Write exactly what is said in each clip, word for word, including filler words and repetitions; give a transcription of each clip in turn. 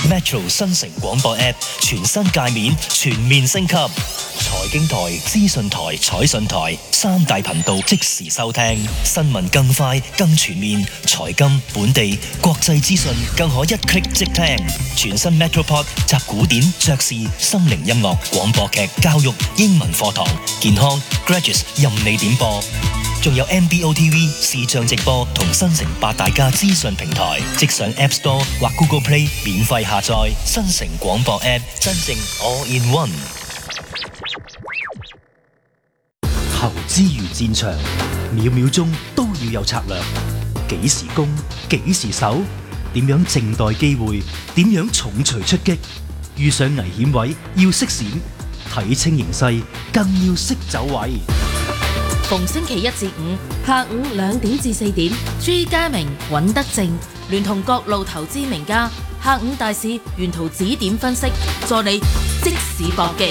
Metro 新城廣播 App 全新界面全面升級，財經台、資訊台、彩訊台三大頻道即時收聽，新聞更快更全面，財金、本地、國際資訊更可一 click 即聽。全新 Metropod 集古典、爵士、心靈音樂、廣播劇、教育、英文課堂、健康、Graduates 任你點播。仲有 M B O T V 視像直播同新城八大家資訊平台，即上 App Store 或 Google Play 免費下載新城廣播 App， 真正 All in One。 投資如戰場，秒秒鐘都要有策略。幾時攻，幾時守，點樣靜待機會，點樣重錘出擊。遇上危險位要識閃，睇清形勢更要識走位。 逢星期一至五下午兩點至四點，朱家明、尹德正聯同各路投資名家，下午大市沿途指點分析，助你即時搏擊。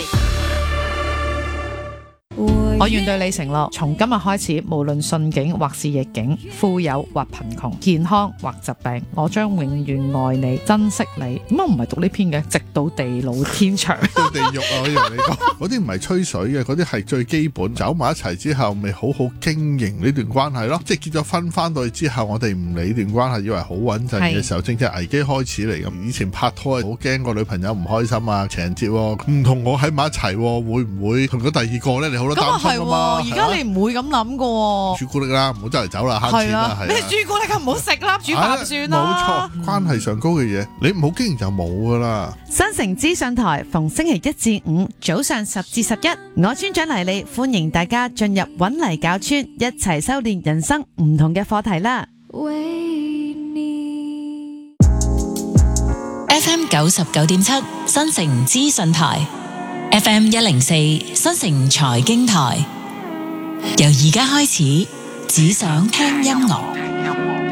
我願對你承諾，從今日開始，無論順境或是逆境，富有或貧窮，健康或疾病，我將永遠愛你、珍惜你。點解唔係讀呢篇嘅？直到地老天長， 到地獄啊！我以為你講嗰啲唔係吹水嘅，嗰啲係最基本。走埋一齊之後，咪好好經營呢段關係咯。即係結咗婚翻到去之後，我哋唔理段關係，以為好穩陣嘅時候，正正危機開始嚟咁。以前拍拖好驚個女朋友唔開心啊，情人節唔同我喺埋一齊，會唔會同咗第二個咧？你好多擔心。 係喎，而家你唔會咁諗噶喎。 朱古力啦，唔好周圍走啦，慳錢啦，係。 咩朱古力啊？唔好食啦，煮飯算啦。 冇錯，關係上高嘅嘢，你唔好經營就冇噶啦。 新城資訊台逢星期一至五早上十至十一，我村長黎利歡迎大家進入搵泥搞村，一齊修煉人生唔同嘅課題啦。 F M 九十九點七新城資訊台。F M 一零四新城財經台，由而家開始，只想聽音樂。